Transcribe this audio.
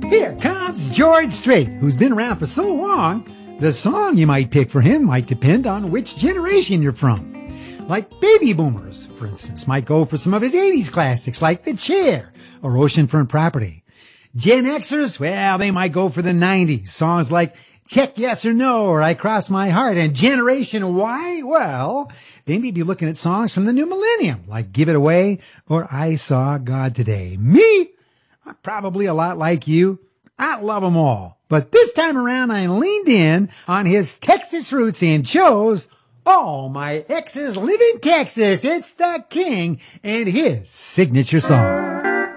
Here comes George Strait, who's been around for so long, the song you might pick for him might depend on which generation you're from. Like baby boomers, for instance, might go for some of his 80s classics like The Chair or Oceanfront Property. Gen Xers, well, they might go for the 90s, songs like Check Yes or No or I Cross My Heart. And Generation Y, well, they may be looking at songs from the new millennium like Give It Away or I Saw God Today. Me? I'm probably a lot like you. I love them all. But this time around, I leaned in on his Texas roots and chose All My Exes Live in Texas. It's the King and his signature song.